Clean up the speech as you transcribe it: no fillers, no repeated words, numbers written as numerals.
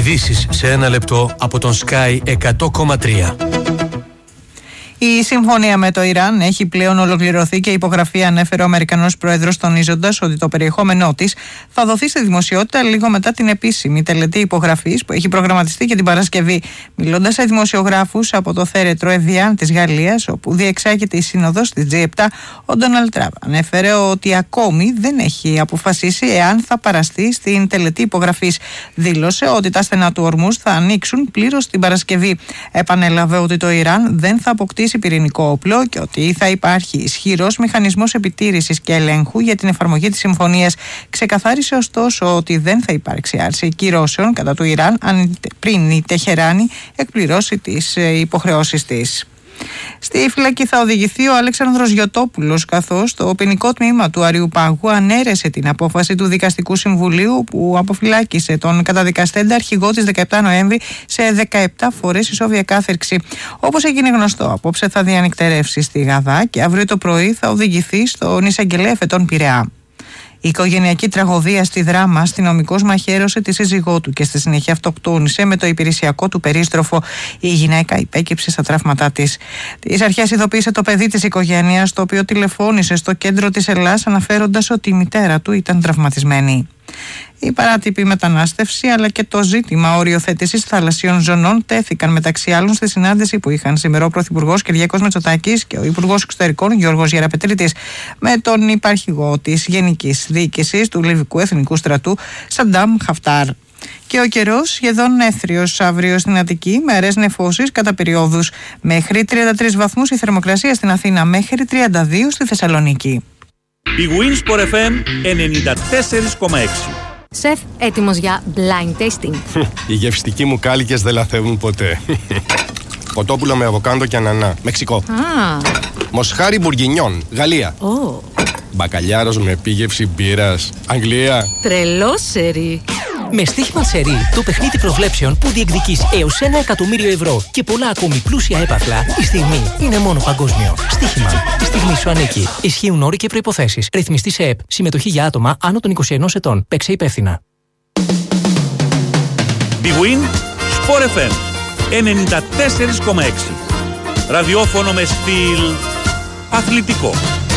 Ειδήσεις σε ένα λεπτό από τον Sky 100,3. Η συμφωνία με το Ιράν έχει πλέον ολοκληρωθεί και υπογραφή ανέφερε ο Αμερικανός Πρόεδρος, τονίζοντας ότι το περιεχόμενό της θα δοθεί στη δημοσιότητα λίγο μετά την επίσημη τελετή υπογραφής που έχει προγραμματιστεί για την Παρασκευή. Μιλώντας σε δημοσιογράφους από το θέρετρο Εβιάν της Γαλλίας, όπου διεξάγεται η σύνοδος της G7, ο Ντόναλντ Τραμπ ανέφερε ότι ακόμη δεν έχει αποφασίσει εάν θα παραστεί στην τελετή υπογραφής. Δήλωσε ότι τα στενά του Ορμούζ θα ανοίξουν πλήρως την Παρασκευή. Επανέλαβε ότι το Ιράν δεν θα αποκτήσει πυρηνικό όπλο και ότι θα υπάρχει ισχυρός μηχανισμός επιτήρησης και ελέγχου για την εφαρμογή της συμφωνίας. Ξεκαθάρισε ωστόσο ότι δεν θα υπάρξει άρση κυρώσεων κατά του Ιράν πριν η Τεχεράνη εκπληρώσει τις υποχρεώσεις της. Στη φυλακή θα οδηγηθεί ο Αλέξανδρος Γιωτόπουλος, καθώς το ποινικό τμήμα του Αριουπάγου ανέρεσε την απόφαση του Δικαστικού Συμβουλίου που αποφυλάκησε τον καταδικαστέντα αρχηγό της 17 Νοέμβρη σε 17 φορές ισόβια κάθερξη. Όπως έγινε γνωστό, απόψε θα διανυκτερεύσει στη Γαδά και αύριο το πρωί θα οδηγηθεί στον εισαγγελέα Εφετών Πειραιά. Η οικογενειακή τραγωδία στη Δράμα, αστυνομικός μαχαίρωσε τη σύζυγό του και στη συνέχεια αυτοκτόνησε με το υπηρεσιακό του περίστροφο. Η γυναίκα υπέκυψε στα τραύματά της. Τις αρχές ειδοποίησε το παιδί της οικογένειας, το οποίο τηλεφώνησε στο κέντρο της Ελλάς αναφέροντας ότι η μητέρα του ήταν τραυματισμένη. Η παράτυπη μετανάστευση αλλά και το ζήτημα οριοθέτησης θαλασσιών ζωνών τέθηκαν μεταξύ άλλων στη συνάντηση που είχαν σήμερα ο Πρωθυπουργός Κυριάκος Μητσοτάκης και ο Υπουργός Εξωτερικών Γιώργος Γεραπετρίτης με τον υπαρχηγό της Γενικής Διοίκησης του Λιβικού Εθνικού Στρατού Σαντάμ Χαφτάρ. Και ο καιρός σχεδόν έθριος αύριο στην Αττική, με αραιές νεφώσεις κατά περιόδους. Μέχρι 33 βαθμούς η θερμοκρασία στην Αθήνα, μέχρι 32 στη Θεσσαλονίκη. Η Winsport FM 94,6. Σεφ, έτοιμος για blind tasting? Οι γευστικοί μου κάλικες δεν λαθεύουν ποτέ. Κοτόπουλο με αβοκάντο και ανανά, Μεξικό. Μοσχάρι μπουργκινιόν, Γαλλία. Μπακαλιάρος με επίγευση μπύρας, Αγγλία. Τρελό σερί. Με στοίχημα σερί, το παιχνίδι προβλέψεων που διεκδικείς έως 1 εκατομμύριο ευρώ και πολλά ακόμη πλούσια έπαθλα, η στιγμή είναι μόνο παγκόσμιο. Στοίχημα. Η στιγμή σου ανήκει. Ισχύουν όροι και προϋποθέσεις. Ρυθμιστή σε ΕΠ. Συμμετοχή για άτομα άνω των 21 ετών. Παίξε υπεύθυνα. Big Win Sport FM 94,6. Ραδιόφωνο με στυλ αθλητικό.